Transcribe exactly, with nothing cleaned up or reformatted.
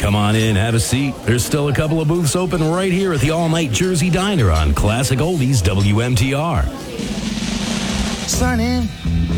Come on in, have a seat. There's still a couple of booths open right here at the All-Night Jersey Diner on Classic Oldies W M T R. Sunny